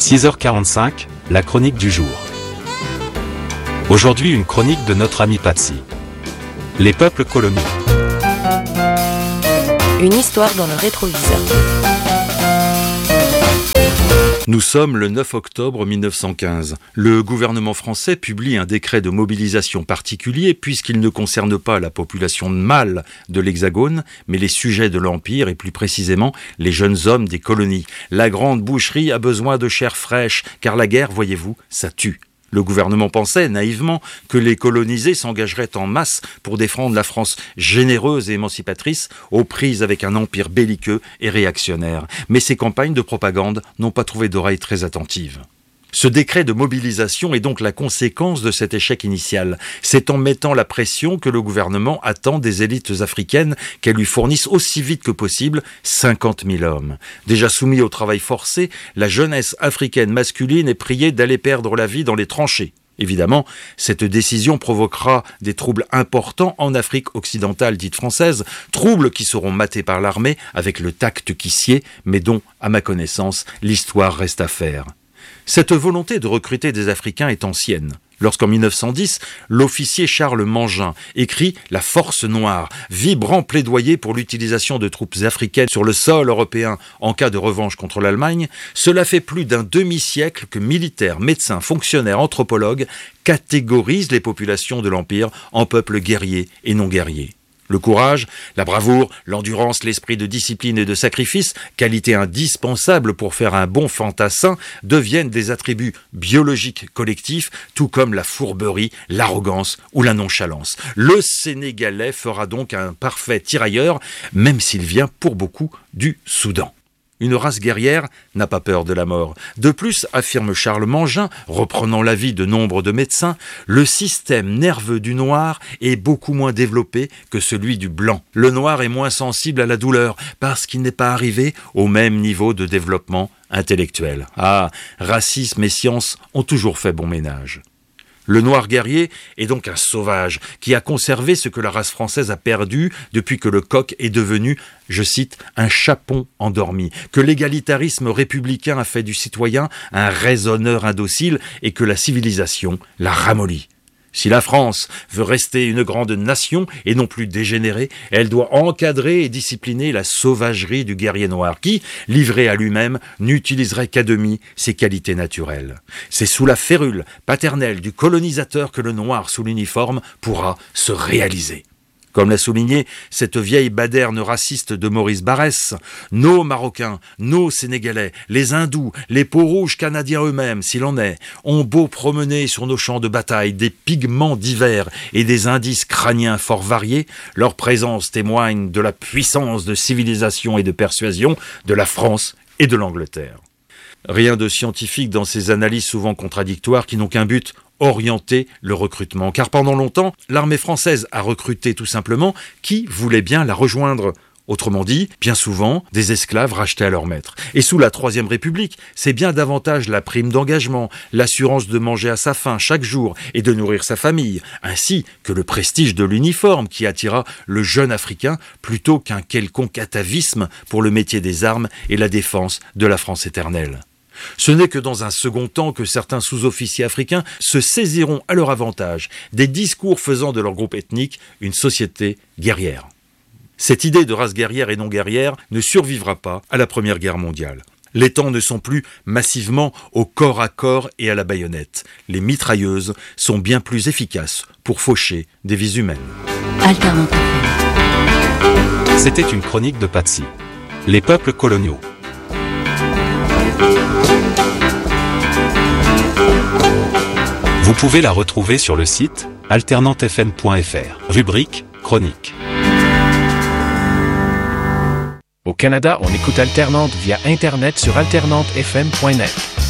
6h45, la chronique du jour. Aujourd'hui, une chronique de notre ami Patsy. Les peuples coloniaux. Une histoire dans le rétroviseur. Nous sommes le 9 octobre 1915. Le gouvernement français publie un décret de mobilisation particulier puisqu'il ne concerne pas la population mâle de l'Hexagone, mais les sujets de l'Empire et plus précisément les jeunes hommes des colonies. La grande boucherie a besoin de chair fraîche, car la guerre, voyez-vous, ça tue. Le gouvernement pensait naïvement que les colonisés s'engageraient en masse pour défendre la France généreuse et émancipatrice aux prises avec un empire belliqueux et réactionnaire. Mais ces campagnes de propagande n'ont pas trouvé d'oreilles très attentives. Ce décret de mobilisation est donc la conséquence de cet échec initial. C'est en mettant la pression que le gouvernement attend des élites africaines qu'elles lui fournissent aussi vite que possible 50 000 hommes. Déjà soumis au travail forcé, la jeunesse africaine masculine est priée d'aller perdre la vie dans les tranchées. Évidemment, cette décision provoquera des troubles importants en Afrique occidentale dite française, troubles qui seront matés par l'armée avec le tact qui sied, mais dont, à ma connaissance, l'histoire reste à faire. Cette volonté de recruter des Africains est ancienne. Lorsqu'en 1910, l'officier Charles Mangin écrit « La force noire », vibrant plaidoyer pour l'utilisation de troupes africaines sur le sol européen en cas de revanche contre l'Allemagne, cela fait plus d'un demi-siècle que militaires, médecins, fonctionnaires, anthropologues catégorisent les populations de l'Empire en peuples guerriers et non guerriers. Le courage, la bravoure, l'endurance, l'esprit de discipline et de sacrifice, qualités indispensables pour faire un bon fantassin, deviennent des attributs biologiques collectifs, tout comme la fourberie, l'arrogance ou la nonchalance. Le Sénégalais fera donc un parfait tirailleur, même s'il vient pour beaucoup du Soudan. Une race guerrière n'a pas peur de la mort. De plus, affirme Charles Mangin, reprenant l'avis de nombre de médecins, le système nerveux du noir est beaucoup moins développé que celui du blanc. Le noir est moins sensible à la douleur parce qu'il n'est pas arrivé au même niveau de développement intellectuel. Ah, racisme et science ont toujours fait bon ménage. Le noir guerrier est donc un sauvage qui a conservé ce que la race française a perdu depuis que le coq est devenu, je cite, un chapon endormi, que l'égalitarisme républicain a fait du citoyen un raisonneur indocile et que la civilisation l'a ramolli. Si la France veut rester une grande nation et non plus dégénérée, elle doit encadrer et discipliner la sauvagerie du guerrier noir qui, livré à lui-même, n'utiliserait qu'à demi ses qualités naturelles. C'est sous la férule paternelle du colonisateur que le noir sous l'uniforme pourra se réaliser. Comme l'a souligné cette vieille baderne raciste de Maurice Barrès, nos Marocains, nos Sénégalais, les Hindous, les peaux-rouges canadiens eux-mêmes, s'il en est, ont beau promener sur nos champs de bataille des pigments divers et des indices crâniens fort variés, leur présence témoigne de la puissance de civilisation et de persuasion de la France et de l'Angleterre. Rien de scientifique dans ces analyses souvent contradictoires qui n'ont qu'un but, orienter le recrutement. Car pendant longtemps, l'armée française a recruté tout simplement qui voulait bien la rejoindre. Autrement dit, bien souvent, des esclaves rachetés à leur maître. Et sous la Troisième République, c'est bien davantage la prime d'engagement, l'assurance de manger à sa faim chaque jour et de nourrir sa famille, ainsi que le prestige de l'uniforme qui attira le jeune Africain plutôt qu'un quelconque atavisme pour le métier des armes et la défense de la France éternelle. Ce n'est que dans un second temps que certains sous-officiers africains se saisiront à leur avantage des discours faisant de leur groupe ethnique une société guerrière. Cette idée de race guerrière et non guerrière ne survivra pas à la Première Guerre mondiale. Les temps ne sont plus massivement au corps à corps et à la baïonnette. Les mitrailleuses sont bien plus efficaces pour faucher des vies humaines. C'était une chronique de Patsy. Les peuples coloniaux. Vous pouvez la retrouver sur le site alternantefm.fr, rubrique chronique. Au Canada, on écoute Alternante via Internet sur alternantefm.net.